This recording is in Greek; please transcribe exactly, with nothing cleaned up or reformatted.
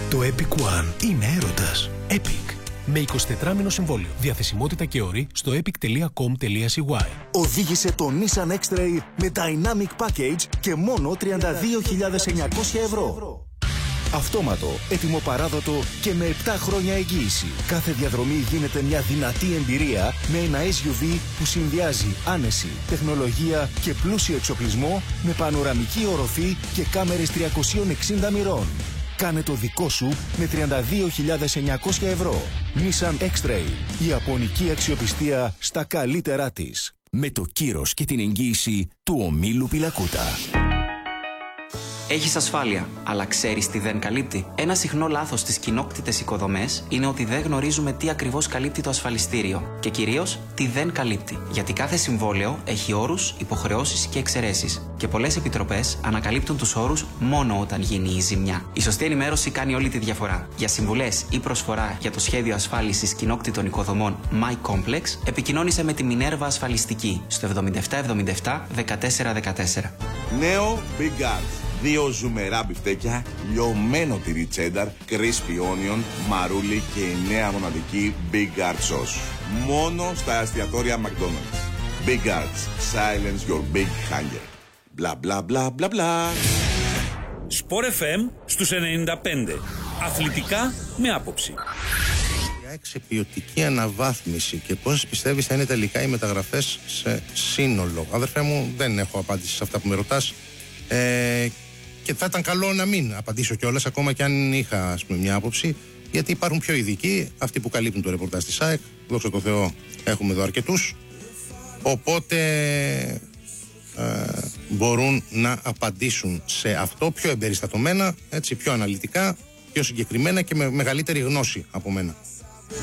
Το Epic One είναι έρωτας. Epic. Με εικοσιτετράμηνο συμβόλαιο. Διαθεσιμότητα και όροι στο epic τελεία com τελεία c y. Οδήγησε το Nissan X-Trail με Dynamic Package και μόνο τριάντα δύο χιλιάδες εννιακόσια ευρώ. Αυτόματο, έτοιμο παράδοτο και με επτά χρόνια εγγύηση. Κάθε διαδρομή γίνεται μια δυνατή εμπειρία με ένα ες γιου βι που συνδυάζει άνεση, τεχνολογία και πλούσιο εξοπλισμό με πανοραμική οροφή και κάμερες τριακόσια εξήντα μοιρών. Κάνε το δικό σου με τριάντα δύο χιλιάδες εννιακόσια ευρώ. Nissan X-Trail. Η ιαπωνική αξιοπιστία στα καλύτερά της. Με το κύρος και την εγγύηση του ομίλου Πιλακούτα. Έχεις ασφάλεια, αλλά ξέρεις τι δεν καλύπτει? Ένα συχνό λάθος στις κοινόκτητες οικοδομές είναι ότι δεν γνωρίζουμε τι ακριβώς καλύπτει το ασφαλιστήριο και κυρίως τι δεν καλύπτει. Γιατί κάθε συμβόλαιο έχει όρους, υποχρεώσεις και εξαιρέσεις. Και πολλές επιτροπές ανακαλύπτουν τους όρους μόνο όταν γίνει η ζημιά. Η σωστή ενημέρωση κάνει όλη τη διαφορά. Για συμβουλές ή προσφορά για το σχέδιο ασφάλισης κοινόκτητων οικοδομών My Complex, επικοινώνησε με τη Μινέρβα Ασφαλιστική στο εβδομήντα επτά εβδομήντα επτά δεκατέσσερα δεκατέσσερα. Νέο Big Guards. Δύο ζουμερά μπιφτέκια, λιωμένο τυρί τσένταρ, crispy onion, μαρούλι και η νέα μοναδική Big Guard sauce. Μόνο στα εστιατόρια McDonald's. Big Guards. Silence your big hunger. Μπλα μπλα μπλα μπλα μπλα. Sport εφ εμ στους ενενήντα πέντε. Αθλητικά με άποψη. Σε ποιοτική αναβάθμιση και πόσες πιστεύεις θα είναι τελικά οι μεταγραφές σε σύνολο? Αδερφέ μου, δεν έχω απάντηση σε αυτά που με ρωτάς. Ε, και θα ήταν καλό να μην απαντήσω κιόλας, ακόμα και αν είχα, ας πούμε, μια άποψη, γιατί υπάρχουν πιο ειδικοί, αυτοί που καλύπτουν το ρεπορτάζ της ΑΕΚ. Δόξα τω Θεώ, έχουμε εδώ αρκετούς. Οπότε ε, μπορούν να απαντήσουν σε αυτό πιο εμπεριστατωμένα, έτσι, πιο αναλυτικά, πιο συγκεκριμένα και με μεγαλύτερη γνώση από μένα.